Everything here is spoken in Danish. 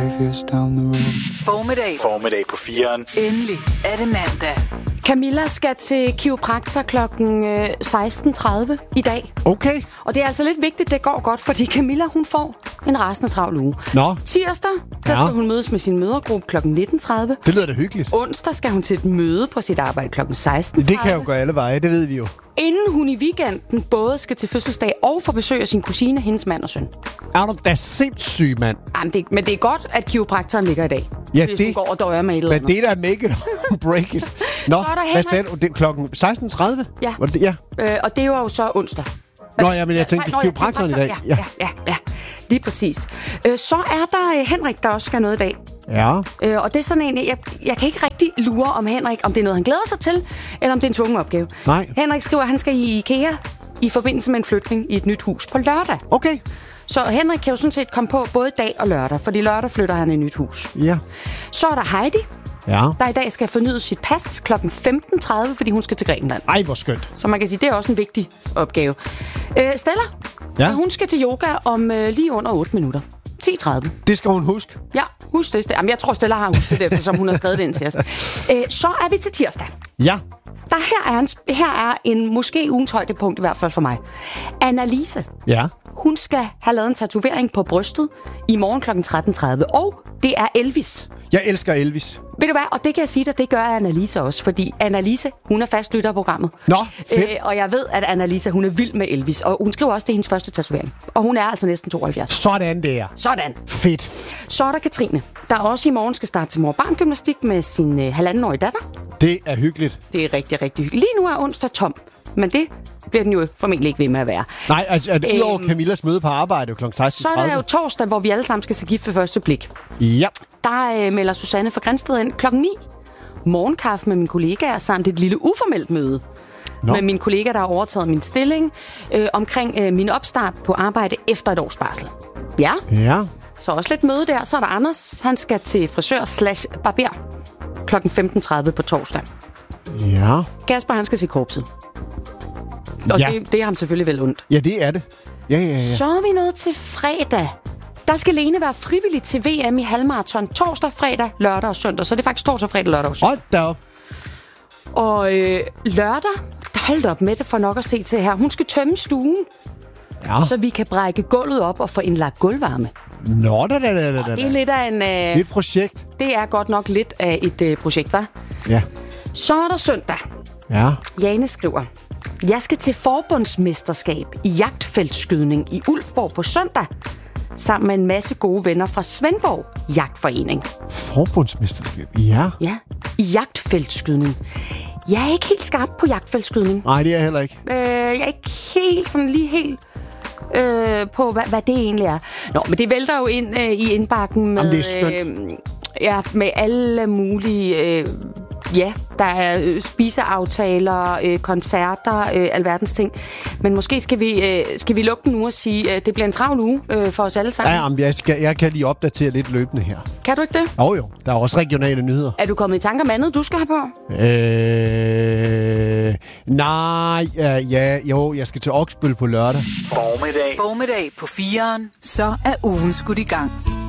5 years down the road. Formiddag på 4'eren. Endelig er det mandag. Camilla skal til kiropraktor klokken 16.30 i dag. Okay. Og det er altså lidt vigtigt, det går godt, fordi Camilla, hun får en rasende travl uge. Nå. Tirsdag, der skal hun mødes med sin mødergruppe klokken 19.30. Det lyder da hyggeligt. Onsdag skal hun til et møde på sit arbejde klokken 16.30. Det kan jo gå alle veje, det ved vi jo. Inden hun i weekenden både skal til fødselsdag og få besøg af sin kusine, hendes mand og søn. Er du da sindssyg, mand? Jamen, men det er godt, at kiropraktoren ligger i dag. Ja, hvis det... hun går og døjer med et eller Men andet. det der make it or break it. Nå, Så er der hvad sagde du? Det er klokken 16.30? Ja. Var det, ja. Og det er jo så onsdag. Nå ja, men jeg tænkte kiropraktoren i dag. Ja. Lige præcis. Så er der Henrik, der også skal noget i dag. Ja. Og det er sådan en, jeg kan ikke rigtig lure om Henrik, om det er noget, han glæder sig til, eller om det er en tvungen opgave. Nej. Henrik skriver, at han skal i IKEA i forbindelse med en flytning i et nyt hus på lørdag. Okay. Så Henrik kan jo sådan set komme på både dag og lørdag, fordi lørdag flytter han i et nyt hus. Ja. Så er der Heidi, Ja. der i dag skal fornyde sit pas kl. 15.30, fordi hun skal til Grækenland. Ej, hvor skønt. Så man kan sige, det er også en vigtig opgave. Stella, Ja. hun skal til yoga om lige under 8 minutter. 10.30. Det skal hun huske. Ja, husk det. Jamen, jeg tror, Stella har husket det, som hun har skrevet det ind til os. Så er vi til tirsdag. Ja. Her er en måske ugens højdepunkt, i hvert fald for mig. Annalise. Ja. Hun skal have lavet en tatovering på brystet i morgen kl. 13.30. Og det er Elvis. Jeg elsker Elvis. Ved du hvad? Og det kan jeg sige dig, det gør Annalise også. Fordi Annalise, hun er fast lytter af programmet. Nå, fedt. Og jeg ved, at Annalise, hun er vild med Elvis. Og hun skriver også, det er hendes første tatovering. Og hun er altså næsten 72. Sådan der. Sådan. Fedt. Så er der Katrine, der også i morgen skal starte til mor-barn-gymnastik med sin 1,5-årige datter. Det er hyggeligt. Det er rigtig, rigtig hyggeligt. Lige nu er onsdag tom, men det bliver den jo formentlig ikke ved med at være. Nej, altså er det udover Camillas møde på arbejde kl. 16.30? Så er der jo torsdag, hvor vi alle sammen skal se gift ved første blik. Ja. Der melder Susanne fra Grænsted ind kl. 9. Morgenkaffe med mine kollegaer samt et lille uformelt møde. Nå. Med min kollega, der har overtaget min stilling omkring min opstart på arbejde efter et års barsel. Ja. Ja. Så også lidt møde der. Så er der Anders. Han skal til frisør/barber kl. 15.30 på torsdag. Ja. Kasper, han skal se korpset. Og Ja. det er ham selvfølgelig vel ondt. Ja, det er det. Ja. Så er vi nået til fredag. Der skal Lene være frivillig til VM i halvmarathon torsdag, fredag, lørdag og søndag. Så det er faktisk torsdag, fredag, lørdag og søndag. Hold da op. Og lørdag, der holdt op med det for nok at se til her. Hun skal tømme stuen, så vi kan brække gulvet op og få indlagt gulvvarme. Nå, da. Det er lidt af en... Det er et projekt. Det er godt nok lidt af et projekt, hva'? Ja. Så er der søndag. Ja. Jane skriver, jeg skal til forbundsmesterskab i jagtfeltskydning i Ulfborg på søndag, sammen med en masse gode venner fra Svendborg Jagtforening. Forbundsmesterskab? Ja. Ja, i jagtfeltskydning. Jeg er ikke helt skarp på jagtfeltskydning. Nej, det er jeg heller ikke. Jeg er ikke helt på, hvad det egentlig er. Nå, men det vælter jo ind i indbakken med, jamen, det er skønt. med alle mulige... der er spiseaftaler, koncerter, alverdens ting. Men måske skal vi lukke den nu og sige, at det bliver en travl uge for os alle sammen. Ja, jamen, jeg kan lige opdatere lidt løbende her. Kan du ikke det? Jo. Der er også regionale nyheder. Er du kommet i tanker om andet, du skal have på? Nej. Jeg skal til Oksbøl på lørdag. Formiddag Formiddag på 4'eren. Så er ugen skudt i gang.